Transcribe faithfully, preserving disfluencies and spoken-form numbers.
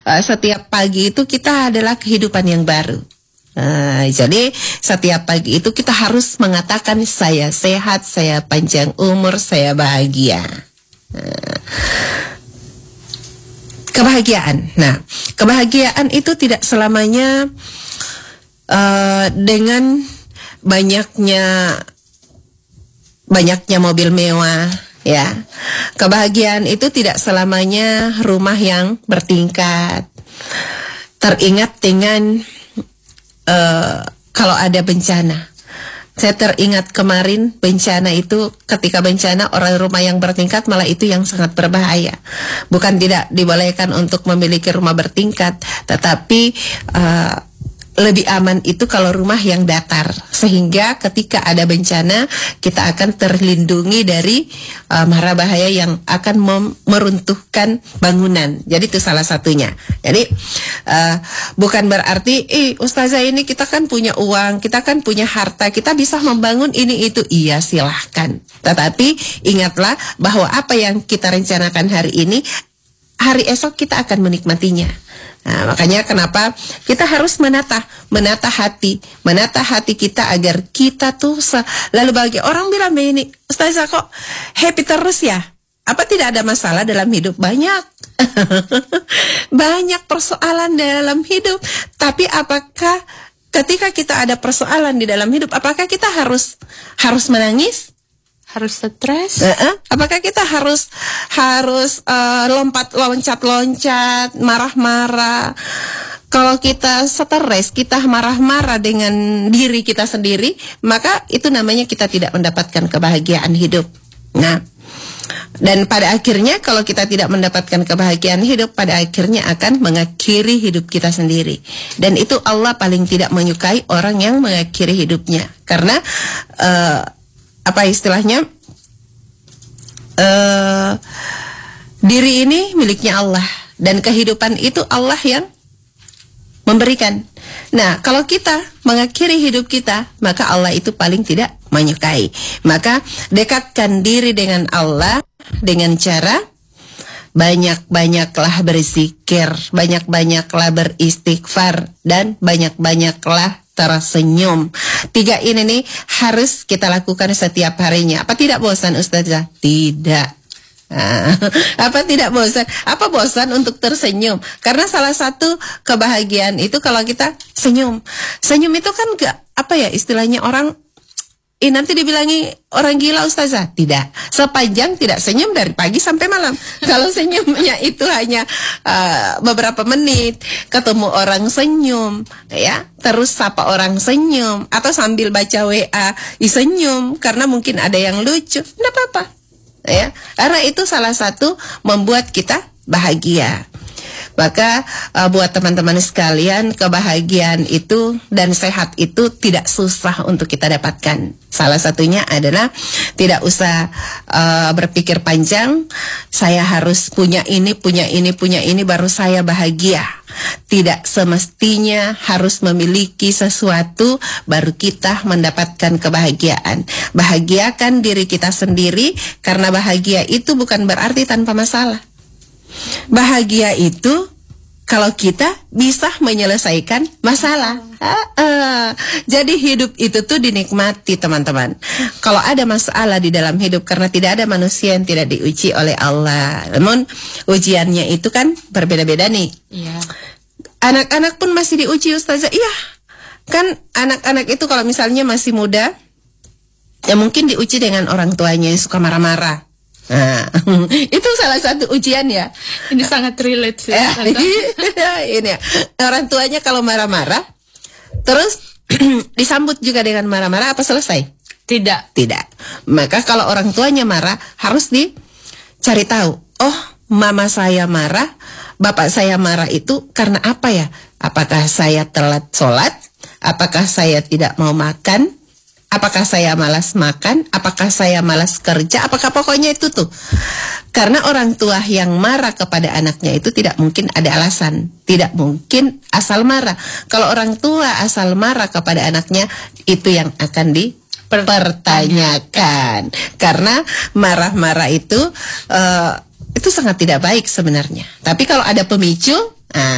uh, setiap pagi itu kita adalah kehidupan yang baru. Uh, jadi setiap pagi itu kita harus mengatakan saya sehat, saya panjang umur, saya bahagia. Uh, kebahagiaan. Nah, kebahagiaan itu tidak selamanya uh, dengan banyaknya banyaknya mobil mewah, ya. Kebahagiaan itu tidak selamanya rumah yang bertingkat. Teringat dengan Uh, kalau ada bencana, saya teringat kemarin bencana itu, ketika bencana orang rumah yang bertingkat malah itu yang sangat berbahaya. Bukan tidak dibolehkan untuk memiliki rumah bertingkat, tetapi uh, lebih aman itu kalau rumah yang datar, sehingga ketika ada bencana kita akan terlindungi dari uh, mara bahaya yang akan meruntuhkan bangunan. Jadi itu salah satunya. Jadi uh, bukan berarti eh Ustazah ini kita kan punya uang, kita kan punya harta, kita bisa membangun ini itu. Iya, silahkan. Tetapi ingatlah bahwa apa yang kita rencanakan hari ini, hari esok kita akan menikmatinya. Nah, makanya kenapa kita harus menata, menata hati, menata hati kita agar kita tuh lalu bagi orang bilang begini, Ustazah kok happy terus ya? Apa tidak ada masalah dalam hidup? Banyak, banyak persoalan dalam hidup. Tapi apakah ketika kita ada persoalan di dalam hidup, apakah kita harus harus menangis? Harus stres? Uh-uh. Apakah kita harus harus uh, lompat, loncat-loncat, marah-marah? Kalau kita stres, kita marah-marah dengan diri kita sendiri, maka itu namanya kita tidak mendapatkan kebahagiaan hidup. Nah, dan pada akhirnya kalau kita tidak mendapatkan kebahagiaan hidup, pada akhirnya akan mengakhiri hidup kita sendiri. Dan itu Allah paling tidak menyukai orang yang mengakhiri hidupnya. Karena uh, apa istilahnya, uh, diri ini miliknya Allah, dan kehidupan itu Allah yang memberikan. Nah, kalau kita mengakhiri hidup kita, maka Allah itu paling tidak menyukai. Maka dekatkan diri dengan Allah dengan cara banyak-banyaklah berzikir, banyak-banyaklah beristighfar, dan banyak-banyaklah tersenyum. Tiga ini nih harus kita lakukan setiap harinya. Apa tidak bosan, Ustazah? Tidak. Nah, apa tidak bosan? Apa bosan untuk tersenyum? Karena salah satu kebahagiaan itu kalau kita senyum. Senyum itu kan gak, apa ya istilahnya, orang Eh nanti dibilangi orang gila, Ustazah. Tidak. Sepanjang tidak senyum dari pagi sampai malam. Kalau senyumnya itu hanya uh, beberapa menit, ketemu orang senyum, ya, terus sapa orang senyum, atau sambil baca W A senyum karena mungkin ada yang lucu, tidak apa-apa, ya. Karena itu salah satu membuat kita bahagia. Maka uh, buat teman-teman sekalian, kebahagiaan itu dan sehat itu tidak susah untuk kita dapatkan. Salah satunya adalah tidak usah uh, berpikir panjang, saya harus punya ini, punya ini, punya ini baru saya bahagia. Tidak semestinya harus memiliki sesuatu baru kita mendapatkan kebahagiaan. Bahagiakan diri kita sendiri, karena bahagia itu bukan berarti tanpa masalah. Bahagia itu kalau kita bisa menyelesaikan masalah. Uh, uh. Jadi hidup itu tuh dinikmati, teman-teman. Kalau ada masalah di dalam hidup, karena tidak ada manusia yang tidak diuji oleh Allah. Namun ujiannya itu kan berbeda-beda nih. Iya. Anak-anak pun masih diuji, Ustazah. Iya. Kan anak-anak itu kalau misalnya masih muda, ya mungkin diuji dengan orang tuanya yang suka marah-marah. Nah, itu salah satu ujian ya. Ini sangat relate sih. Ini ya. Orang tuanya kalau marah-marah, terus disambut juga dengan marah-marah, apa selesai? Tidak. Tidak. Maka kalau orang tuanya marah, harus dicari tahu. Oh, mama saya marah, bapak saya marah itu karena apa ya? Apakah saya telat sholat? Apakah saya tidak mau makan? Apakah saya malas makan? Apakah saya malas kerja? Apakah pokoknya itu tuh? Karena orang tua yang marah kepada anaknya itu tidak mungkin ada alasan. Tidak mungkin asal marah. Kalau orang tua asal marah kepada anaknya, itu yang akan dipertanyakan. Karena marah-marah itu uh, itu sangat tidak baik sebenarnya. Tapi kalau ada pemicu, uh,